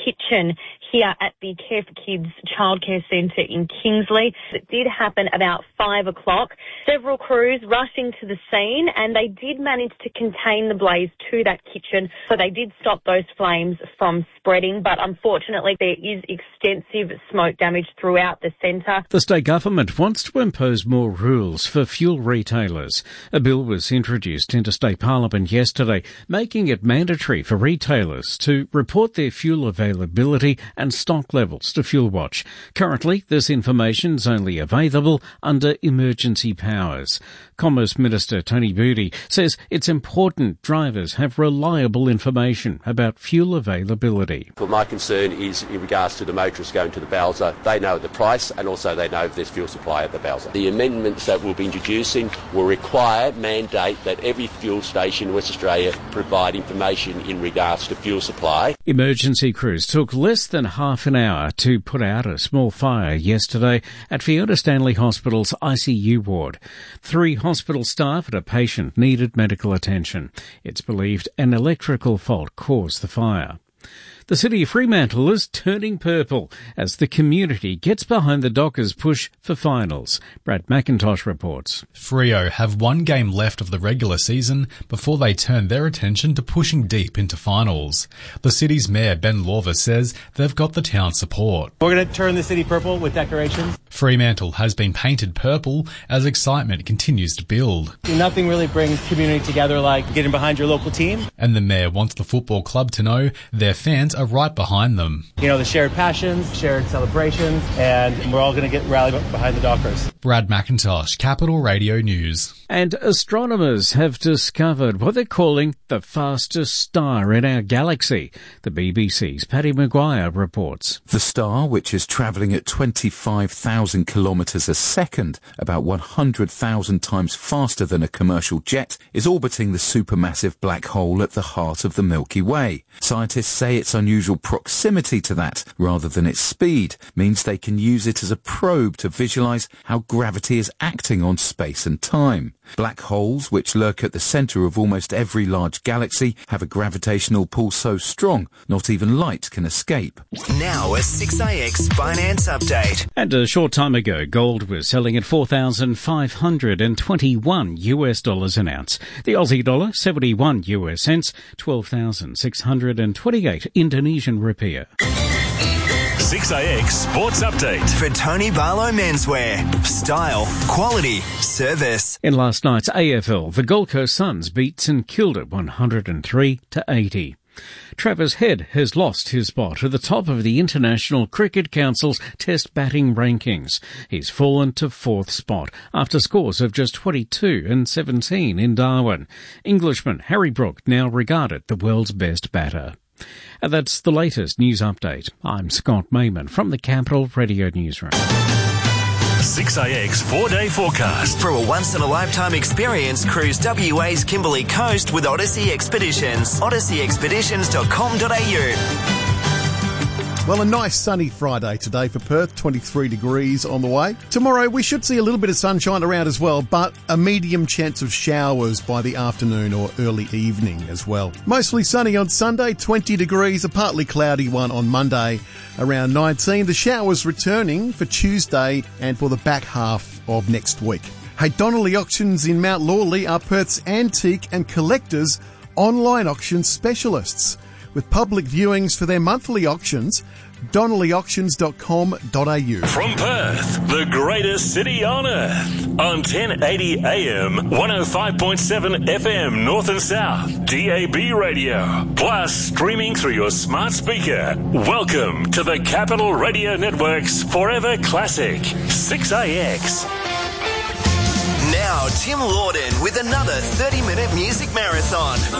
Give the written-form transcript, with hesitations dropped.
kitchen here at the Care for Kids Childcare Centre in Kingsley. It did happen about 5 o'clock. Several crews rushed into the scene and they did manage to contain the blaze to that kitchen, so they did stop those flames from spreading, but unfortunately there is extensive smoke damage throughout the centre. The state government wants to impose more rules for fuel retailers. A bill was introduced into state parliament yesterday, making it mandatory for retailers to report their fuel availability and stock levels to FuelWatch. Currently, this information is only available under emergency powers. Commerce Minister Tony Budi says it's important drivers have reliable information about fuel availability. Well, my concern is in regards to the motorists going to the Bowser. They know the price and also they know if there's fuel supply at the Bowser. The amendments that we'll be introducing will mandate that every fuel station in West Australia provide information in regards to fuel supply. Emergency crews took less than half an hour to put out a small fire yesterday at Fiona Stanley Hospital's ICU ward. 3 hospital staff and a patient needed medical attention. It's believed an electrical fault caused the fire. The city of Fremantle is turning purple as the community gets behind the Dockers' push for finals. Brad McIntosh reports. Freo have one game left of the regular season before they turn their attention to pushing deep into finals. The city's mayor, Ben Lawver, says they've got the town's support. We're going to turn the city purple with decorations. Fremantle has been painted purple as excitement continues to build. Nothing really brings community together like getting behind your local team. And the mayor wants the football club to know their fans are right behind them. You know, the shared passions, shared celebrations, and we're all going to get rallied behind the Dockers. Brad McIntosh, Capital Radio News. And astronomers have discovered what they're calling the fastest star in our galaxy. The BBC's Paddy Maguire reports. The star, which is travelling at 25,000 kilometres a second, about 100,000 times faster than a commercial jet, is orbiting the supermassive black hole at the heart of the Milky Way. Scientists say its unusual proximity to that, rather than its speed, means they can use it as a probe to visualise how gravity is acting on space and time. Black holes, which lurk at the centre of almost every large galaxy, have a gravitational pull so strong, not even light can escape. Now a 6AX finance update. And a short time ago, gold was selling at $4,521 an ounce. The Aussie dollar, 71 US cents, 12,628 Indonesian rupiah. 6AX Sports Update. For Tony Barlow Menswear. Style, quality, service. In last night's AFL, the Gold Coast Suns beat St Kilda 103-80. Travis Head has lost his spot at the top of the International Cricket Council's Test batting rankings. He's fallen to 4th spot after scores of just 22 and 17 in Darwin. Englishman Harry Brook now regarded the world's best batter. And that's the latest news update. I'm Scott Mayman from the Capital Radio Newsroom. 6AX 4-day forecast. For a once-in-a-lifetime experience, cruise WA's Kimberley Coast with Odyssey Expeditions. odysseyexpeditions.com.au. Well, a nice sunny Friday today for Perth, 23 degrees on the way. Tomorrow we should see a little bit of sunshine around as well, but a medium chance of showers by the afternoon or early evening as well. Mostly sunny on Sunday, 20 degrees, a partly cloudy one on Monday, around 19. The showers returning for Tuesday and for the back half of next week. Hey, Donnelly Auctions in Mount Lawley are Perth's antique and collectors online auction specialists. With public viewings for their monthly auctions, donnellyauctions.com.au. From Perth, the greatest city on earth, on 1080 AM, 105.7 FM North and South, DAB radio, plus streaming through your smart speaker. Welcome to the Capital Radio Network's Forever Classic, 6AX. Now, Tim Lawden with another 30-minute music marathon.